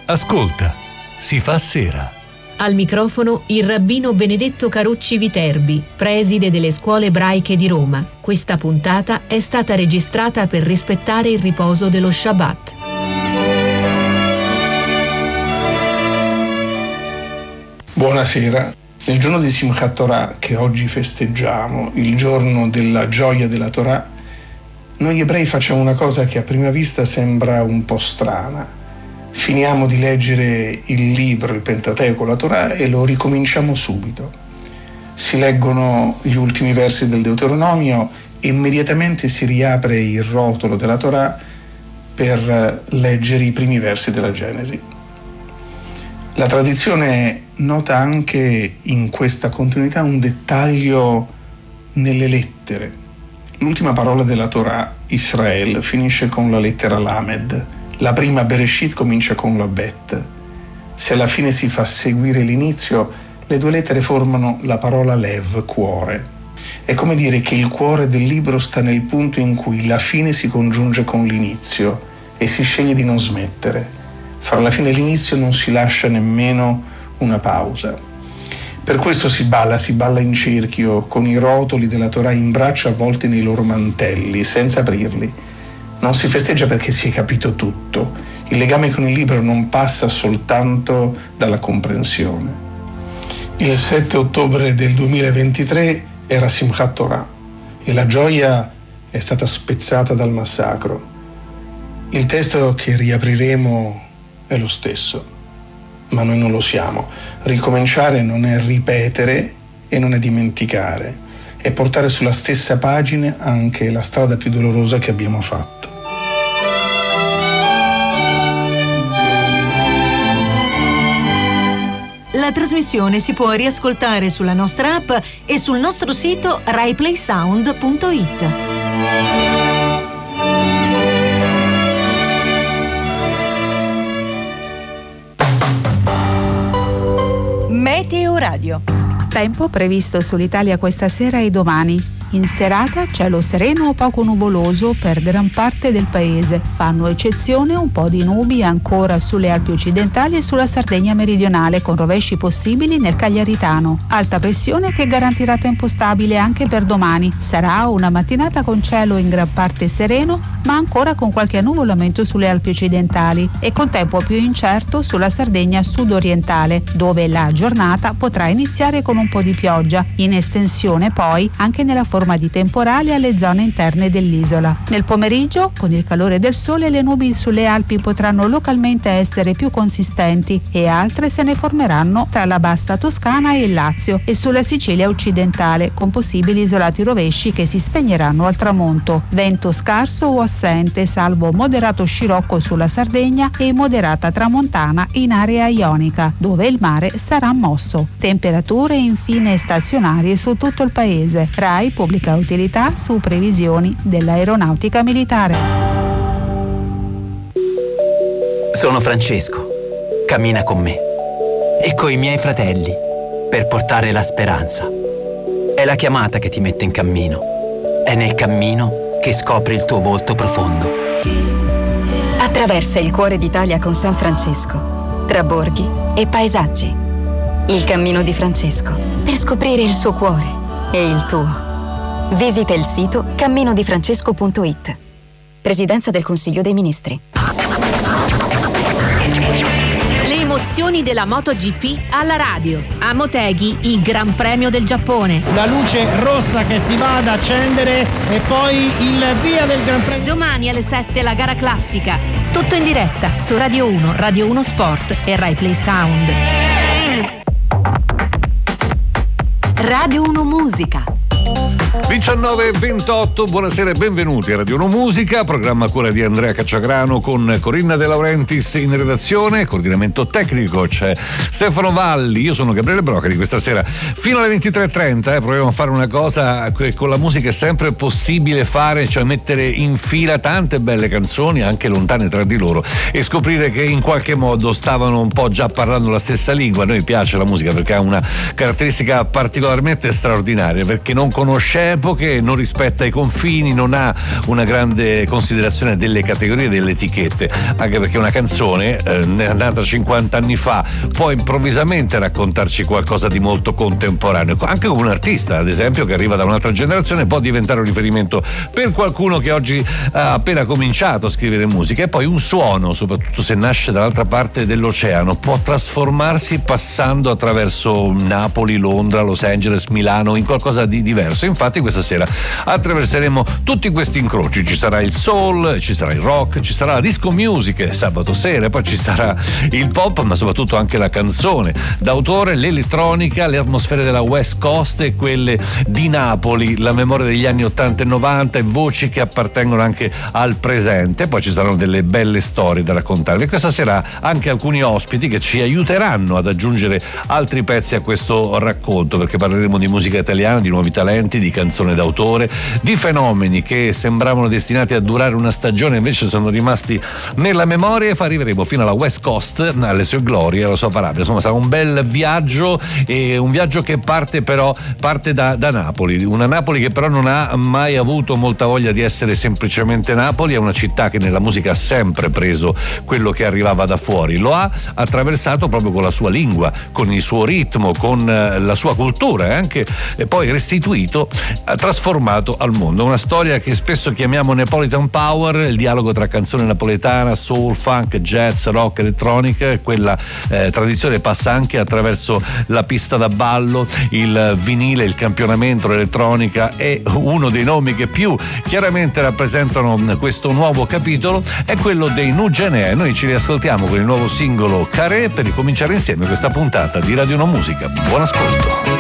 Ascolta, si fa sera. Al microfono il rabbino Benedetto Carucci Viterbi, preside delle scuole ebraiche di Roma. Questa puntata è stata registrata per rispettare il riposo dello Shabbat. Buonasera. Nel giorno di Simchat Torah, che oggi festeggiamo, il giorno della gioia della Torah, noi ebrei facciamo una cosa che a prima vista sembra un po' strana. Finiamo di leggere il libro, il Pentateuco, la Torah, e lo ricominciamo subito. Si leggono gli ultimi versi del Deuteronomio e immediatamente si riapre il rotolo della Torah per leggere i primi versi della Genesi. La tradizione nota anche in questa continuità un dettaglio nelle lettere. L'ultima parola della Torah, Israel, finisce con la lettera Lamed. La prima Bereshit comincia con la Bet. Se alla fine si fa seguire l'inizio, le due lettere formano la parola Lev, cuore. È come dire che il cuore del libro sta nel punto in cui la fine si congiunge con l'inizio e si sceglie di non smettere. Fra la fine e l'inizio non si lascia nemmeno una pausa. Per questo si balla in cerchio, con i rotoli della Torah in braccio avvolti nei loro mantelli, senza aprirli. Non si festeggia perché si è capito tutto. Il legame con il libro non passa soltanto dalla comprensione. Il 7 ottobre del 2023 era Simchat Torah e la gioia è stata spezzata dal massacro. Il testo che riapriremo è lo stesso, ma noi non lo siamo. Ricominciare non è ripetere e non è dimenticare, è portare sulla stessa pagina anche la strada più dolorosa che abbiamo fatto. La trasmissione si può riascoltare sulla nostra app e sul nostro sito raiplaysound.it. Meteo Radio. Tempo previsto sull'Italia questa sera e domani. In serata cielo sereno o poco nuvoloso per gran parte del paese. Fanno eccezione un po' di nubi ancora sulle Alpi occidentali e sulla Sardegna meridionale, con rovesci possibili nel Cagliaritano. Alta pressione che garantirà tempo stabile anche per domani. Sarà una mattinata con cielo in gran parte sereno, ma ancora con qualche annuvolamento sulle Alpi occidentali e con tempo più incerto sulla Sardegna sud-orientale, dove la giornata potrà iniziare con un po' di pioggia, in estensione poi anche nella forma di temporale alle zone interne dell'isola. Nel pomeriggio, con il calore del sole, le nubi sulle Alpi potranno localmente essere più consistenti e altre se ne formeranno tra la bassa Toscana e il Lazio e sulla Sicilia occidentale, con possibili isolati rovesci che si spegneranno al tramonto. Vento scarso o assente, salvo moderato scirocco sulla Sardegna e moderata tramontana in area ionica, dove il mare sarà mosso. Temperature infine stazionarie su tutto il paese. RAI pubblica utilità su previsioni dell'aeronautica militare. Sono Francesco. Cammina con me e coi miei fratelli per portare la speranza. È la chiamata che ti mette in cammino. È nel cammino che scopri il tuo volto profondo. Attraversa il cuore d'Italia con San Francesco, tra borghi e paesaggi. Il cammino di Francesco per scoprire il suo cuore e il tuo. Visita il sito camminodifrancesco.it. Presidenza del Consiglio dei Ministri. Le emozioni della MotoGP alla radio. A Motegi, il Gran Premio del Giappone. La luce rossa che si va ad accendere e poi il via del Gran Premio. Domani alle 7 la gara classica. Tutto in diretta su Radio 1, Radio 1 Sport e Rai Play Sound. Radio 1 Musica. 19:28, buonasera e benvenuti a Radio 1 Musica, programma a cura di Andrea Cacciagrano con Corinna De Laurentiis in redazione, coordinamento tecnico c'è Stefano Valli, io sono Gabriele Brocari. Questa sera fino alle 23:30 proviamo a fare una cosa che con la musica è sempre possibile fare, cioè mettere in fila tante belle canzoni anche lontane tra di loro e scoprire che in qualche modo stavano un po' già parlando la stessa lingua. A noi piace la musica perché ha una caratteristica particolarmente straordinaria, perché non conosciamo epoche, non rispetta i confini, non ha una grande considerazione delle categorie, delle etichette, anche perché una canzone nata 50 anni fa può improvvisamente raccontarci qualcosa di molto contemporaneo. Anche un artista, ad esempio, che arriva da un'altra generazione può diventare un riferimento per qualcuno che oggi ha appena cominciato a scrivere musica. E poi un suono, soprattutto se nasce dall'altra parte dell'oceano, può trasformarsi passando attraverso Napoli, Londra, Los Angeles, Milano, in qualcosa di diverso. Infatti questa sera attraverseremo tutti questi incroci. Ci sarà il soul, ci sarà il rock, ci sarà la disco music sabato sera, poi ci sarà il pop, ma soprattutto anche la canzone d'autore, l'elettronica, le atmosfere della West Coast e quelle di Napoli, la memoria degli anni 80 e 90 e voci che appartengono anche al presente. Poi ci saranno delle belle storie da raccontarvi. E questa sera anche alcuni ospiti che ci aiuteranno ad aggiungere altri pezzi a questo racconto, perché parleremo di musica italiana, di nuovi talenti, di canzone d'autore, di fenomeni che sembravano destinati a durare una stagione, invece sono rimasti nella memoria, e arriveremo fino alla West Coast, alle sue glorie, alla sua parabia. Insomma, sarà un bel viaggio, e un viaggio che parte da Napoli, una Napoli che però non ha mai avuto molta voglia di essere semplicemente Napoli. È una città che nella musica ha sempre preso quello che arrivava da fuori, lo ha attraversato proprio con la sua lingua, con il suo ritmo, con la sua cultura, e poi restituito, trasformato al mondo. Una storia che spesso chiamiamo Neapolitan Power, il dialogo tra canzone napoletana, soul, funk, jazz, rock, elettronica. Quella tradizione passa anche attraverso la pista da ballo, il vinile, il campionamento, l'elettronica, e uno dei nomi che più chiaramente rappresentano questo nuovo capitolo è quello dei Nugenea. Noi ci riascoltiamo con il nuovo singolo Carré per ricominciare insieme questa puntata di Radio No Musica. Buon ascolto.